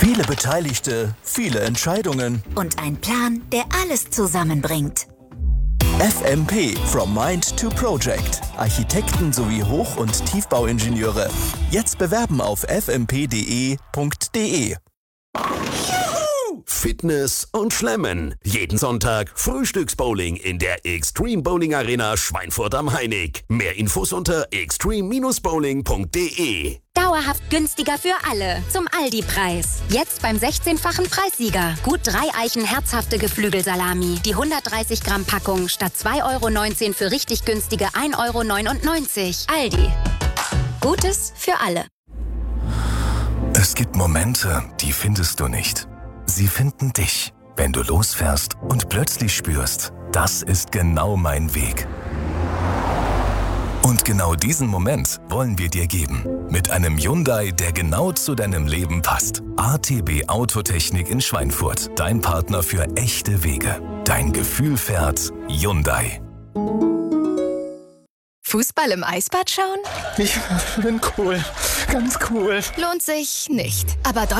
Viele Beteiligte, viele Entscheidungen. Und ein Plan, der alles zusammenbringt. FMP – From Mind to Project. Architekten sowie Hoch- und Tiefbauingenieure. Jetzt bewerben auf fmp.de. Fitness und Schlemmen. Jeden Sonntag Frühstücksbowling in der Extreme Bowling Arena Schweinfurt am Heinig. Mehr Infos unter extreme-bowling.de. Dauerhaft günstiger für alle. Zum Aldi-Preis. Jetzt beim 16-fachen Preissieger. Gut 3 Eichen herzhafte Geflügelsalami. Die 130 Gramm Packung statt 2,19 € für richtig günstige 1,99 €. Aldi. Gutes für alle. Es gibt Momente, die findest du nicht. Sie finden dich, wenn du losfährst und plötzlich spürst, das ist genau mein Weg. Und genau diesen Moment wollen wir dir geben. Mit einem Hyundai, der genau zu deinem Leben passt. ATB Autotechnik in Schweinfurt. Dein Partner für echte Wege. Dein Gefühl fährt Hyundai. Fußball im Eisbad schauen? Ich bin cool. Ganz cool. Lohnt sich nicht. Aber